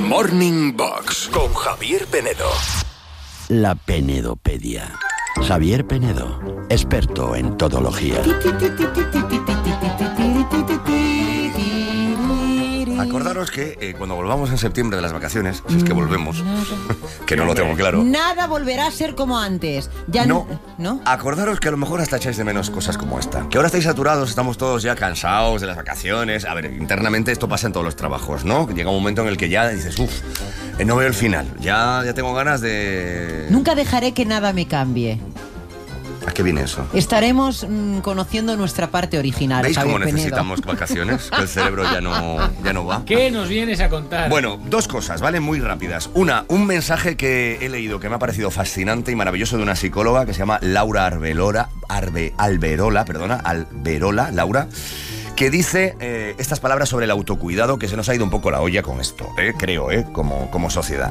Morning Box con Javier Penedo. La Penedopedia. Javier Penedo, experto en todología. Acordaros que cuando volvamos en septiembre de las vacaciones, si es que volvemos, que no lo tengo claro. Nada volverá a ser como antes. Ya No. ¿No? Acordaros que a lo mejor hasta echáis de menos cosas como esta. Que ahora estáis saturados, estamos todos ya cansados de las vacaciones. A ver, internamente esto pasa en todos los trabajos, ¿no? Llega un momento en el que ya dices, no veo el final. Ya tengo ganas de... Nunca dejaré que nada me cambie. ¿A qué viene eso? Estaremos conociendo nuestra parte original. ¿Veis Javier cómo Penedo. necesitamos vacaciones? Que el cerebro ya no va. ¿Qué nos vienes a contar? Bueno, dos cosas, ¿vale? Muy rápidas. Una, un mensaje que he leído que me ha parecido fascinante y maravilloso de una psicóloga que se llama Laura Alberola, Laura, que dice estas palabras sobre el autocuidado, que se nos ha ido un poco la olla con esto, creo, como sociedad.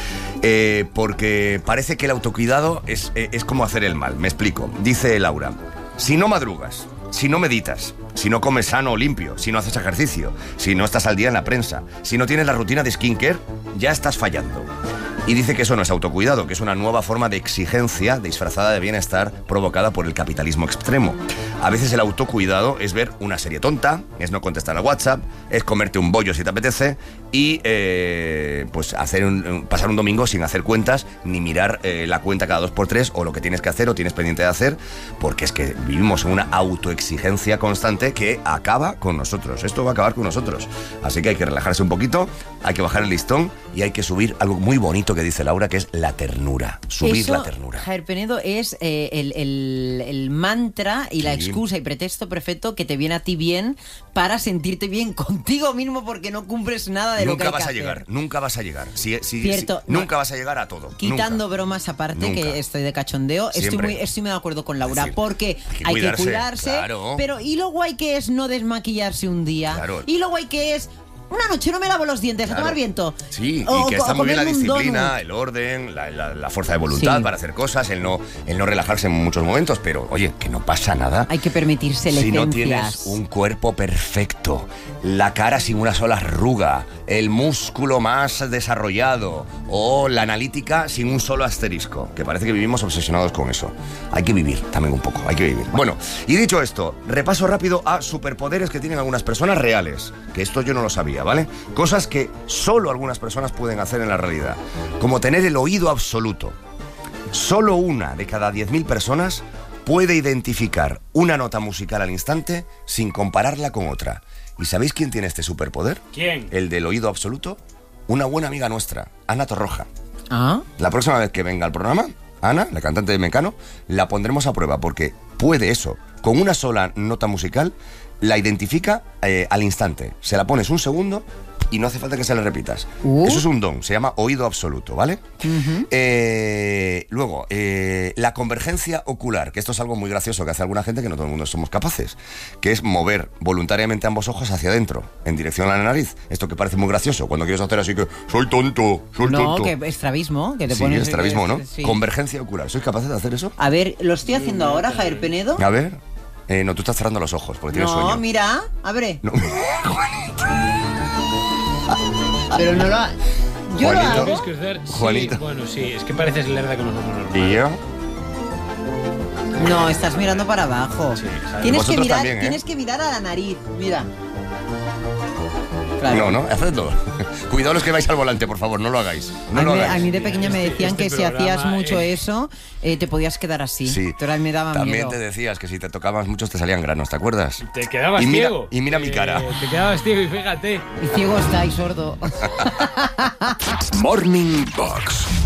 Porque parece que el autocuidado es como hacer el mal. Me explico. Dice Laura, si no madrugas, si no meditas, si no comes sano o limpio, si no haces ejercicio, si no estás al día en la prensa, si no tienes la rutina de skincare, ya estás fallando. Y dice que eso no es autocuidado, que es una nueva forma de exigencia disfrazada de bienestar provocada por el capitalismo extremo. A veces el autocuidado es ver una serie tonta, es no contestar al WhatsApp, es comerte un bollo si te apetece y pues pasar un domingo sin hacer cuentas ni mirar la cuenta cada 2x3 o lo que tienes que hacer o tienes pendiente de hacer, porque es que vivimos en una autoexigencia constante que acaba con nosotros. Esto va a acabar con nosotros. Así que hay que relajarse un poquito, hay que bajar el listón y hay que subir algo muy bonito que dice Laura, que es la ternura. Subir eso, la ternura. Javier Penedo, es el mantra y la excusa y pretexto perfecto que te viene a ti bien para sentirte bien contigo mismo porque no cumples nada de lo que hay que hacer. Nunca vas a llegar. Cierto. Nunca vas a llegar a todo. Quitando bromas aparte, Nunca. Que estoy de cachondeo, estoy muy de acuerdo con Laura, porque hay que cuidarse, claro. pero ¿y lo guay que es no desmaquillarse un día? Claro. ¿Y lo guay que es una noche no me lavo los dientes, Claro. a tomar viento? Sí, O y que está muy bien la comerme un disciplina, donut. el orden, la fuerza de voluntad Sí. para hacer cosas, el no relajarse en muchos momentos, pero oye, que no pasa nada. Hay que permitirse Si licencias. no tienes un cuerpo perfecto, la cara sin una sola arruga, el músculo más desarrollado o la analítica sin un solo asterisco, que parece que vivimos obsesionados con eso. Hay que vivir también un poco, hay que vivir. Bueno, y dicho esto, repaso rápido a superpoderes que tienen algunas personas reales, que esto yo no lo sabía, ¿vale? Cosas que solo algunas personas pueden hacer en la realidad, como tener el oído absoluto. Solo una de cada 10.000 personas puede identificar una nota musical al instante sin compararla con otra. ¿Y sabéis quién tiene este superpoder? ¿Quién? El del oído absoluto. Una buena amiga nuestra, Ana Torroja. ¿Ah? La próxima vez que venga al programa, Ana, la cantante de Mecano, la pondremos a prueba porque puede eso. Con una sola nota musical la identifica al instante. Se la pones un segundo y no hace falta que se la repitas. Eso es un don, se llama oído absoluto, ¿vale? Luego, la convergencia ocular, que esto es algo muy gracioso que hace alguna gente que no todo el mundo somos capaces, que es mover voluntariamente ambos ojos hacia adentro, en dirección a la nariz. Esto que parece muy gracioso, cuando quieres hacer así que soy tonto. No, que estrabismo, que te Sí, pones... estrabismo, ¿no? Sí. Convergencia ocular. ¿Sois capaces de hacer eso? A ver, lo estoy haciendo ahora, Javier Penedo. A ver. No, tú estás cerrando los ojos porque tienes sueño. No, mira, abre. No. Pero no lo ha... Yo lo Juanito. hago. ¿Puedes crecer? Sí, Juanito. bueno, sí, es que pareces lerda con los ojos normales. ¿Y yo? No, estás mirando para abajo. Sí, ¿sabes? Vosotros también, ¿eh? Tienes que mirar a la nariz. Mira. No, no, hacedlo. Cuidado los que vais al volante, por favor, no lo hagáis. No lo hagáis. A mí de pequeña me decían Este que si programa, hacías mucho eso, te podías quedar así. Sí. Pero a mí me daba También miedo. te decías que si te tocabas muchos te salían granos, ¿te acuerdas? Te quedabas Y mira- ciego. y mira mi cara. Te quedabas ciego y fíjate. Y ciego está y sordo. Morning Box